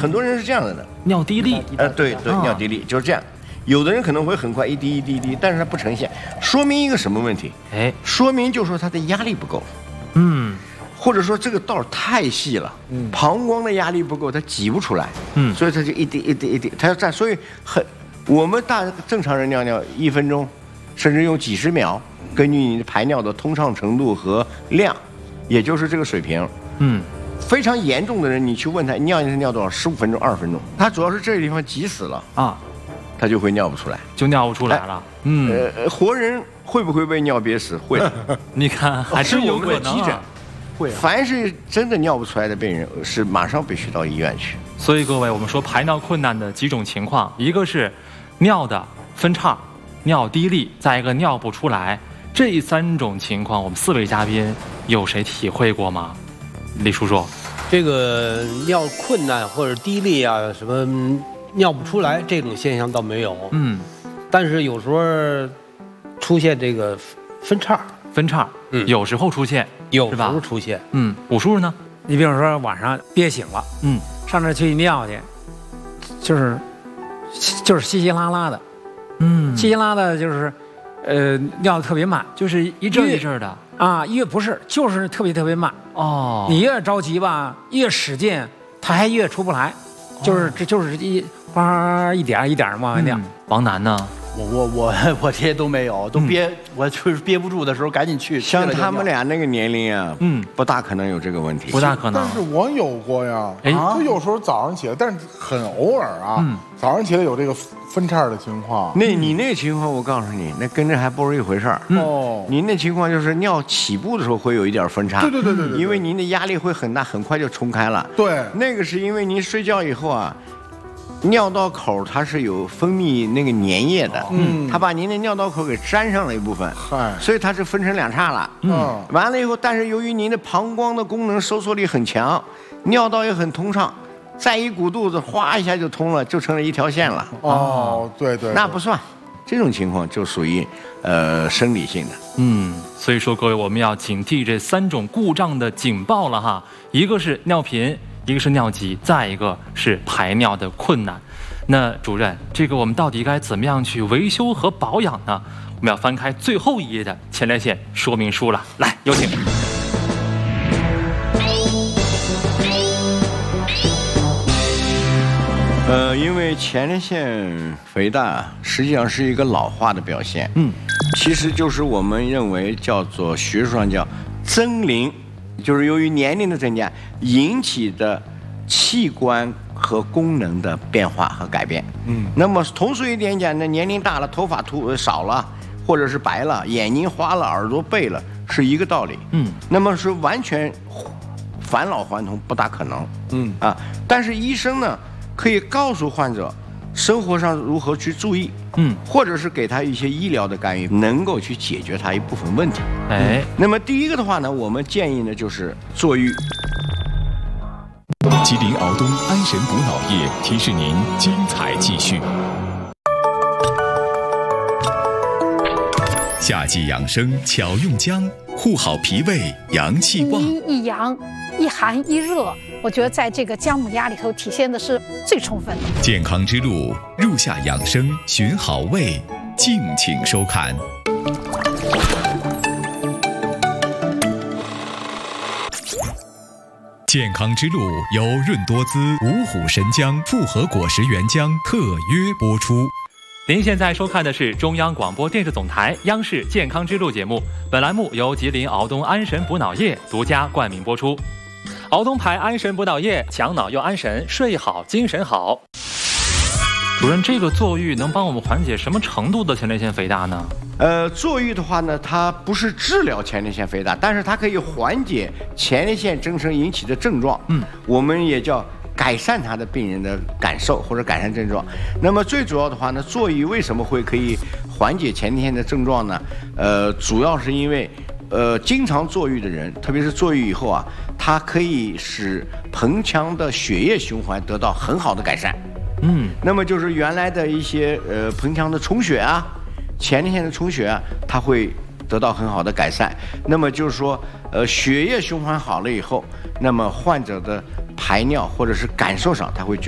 很多人是这样的， 尿滴沥， 对，尿滴沥就是这样。有的人可能会很快一滴一滴一滴，但是它不呈现，说明一个什么问题？说明就是说他的压力不够，或者说这个道太细了，膀胱的压力不够，它挤不出来，所以它就一滴一滴一滴，它要站，所以我们正常人尿尿1分钟，甚至用几十秒，根据你的排尿的通畅程度和量，也就是这个水平，非常严重的人，你去问他尿尿多少，15分钟、20分钟，他主要是这个地方挤死了啊。他就会尿不出来， 就尿不出来了。 活人会不会被尿憋死？会。 你看，还真有可能。 会。凡是真的尿不出来的病人，是马上必须到医院去。 所以各位，我们说排尿困难的几种情况，一个是尿的分叉、尿滴沥，再一个尿不出来。这3种情况，我们4位嘉宾有谁体会过吗？李叔叔， 这个尿困难或者滴沥啊，什么？尿不出来这种现象倒没有，但是有时候出现这个分叉， 有时候出现， 有时候出现， 武叔叔呢？ 你比如说晚上憋醒了，上那去尿去，就是稀稀拉拉的，稀稀拉的，就是尿得特别慢， 就是一阵一阵的啊，不是，就是特别慢哦。你越着急吧，越使劲，它还越出不来。就是一点一点往外尿。 王楠呢？ 我这些都没有，我就是憋不住的时候赶紧去。 像他们俩那个年龄啊，不大可能有这个问题， 不大可能。 但是我有过呀，就有时候早上起来，但是很偶尔啊，早上起来有这个分叉的情况。 你那情况，我告诉你，那跟这还不是一回事儿。你那情况就是尿起步的时候会有一点分叉， 对， 因为您的压力会很大，很快就冲开了。 对， 那个是因为您睡觉以后啊。尿道口它是有分泌那个粘液的，它把您的尿道口给粘上了一部分，所以它是分成2叉了。完了以后，但是由于您的膀胱的功能收缩力很强，尿道也很通畅，再一鼓肚子，哗一下就通了，就成了一条线了。 对， 那不算，这种情况就属于生理性的。 所以说各位，我们要警惕这3种故障的警报了哈，一个是尿频。一个是尿急，再一个是排尿的困难。那主任，这个我们到底该怎么样去维修和保养呢？我们要翻开最后1页的前列腺说明书了。来，有请。 因为前列腺肥大实际上是一个老化的表现，其实就是我们认为叫做学术上叫增龄。就是由于年龄的增加引起的器官和功能的变化和改变。那么通俗一点讲呢，年龄大了，头发少了，或者是白了，眼睛花了，耳朵背了，是一个道理。那么是完全返老还童不大可能。但是医生呢可以告诉患者生活上如何去注意，或者是给他一些医疗的干预，能够去解决他一部分问题。那么第一个的话呢，我们建议呢就是坐浴。 吉林敖东安神补脑液提示您精彩继续。夏季养生巧用姜，护好脾胃，阳气旺。 一阴一阳，一寒一热，我觉得在这个姜母鸭里头体现的是最充分的。 健康之路，入夏养生，寻好味，敬请收看。健康之路由润多滋、五虎神姜复合果实原浆特约播出。 您现在收看的是中央广播电视总台央视健康之路节目，本栏目由吉林敖东安神补脑液独家冠名播出。敖东牌安神补脑液，强脑又安神，睡好精神好。主任，这个坐浴能帮我们缓解什么程度的前列腺肥大呢？ 坐浴的话呢，它不是治疗前列腺肥大，但是它可以缓解前列腺增生引起的症状。我们也叫改善他的病人的感受或者改善症状。那么最主要的话呢，坐浴为什么会可以缓解前列腺的症状呢？主要是因为经常坐浴的人，特别是坐浴以后啊，它可以使盆腔的血液循环得到很好的改善。那么就是原来的一些盆腔的充血啊，前列腺的充血啊，它会得到很好的改善。那么就是说，血液循环好了以后，那么患者的排尿或者是感受上，他会觉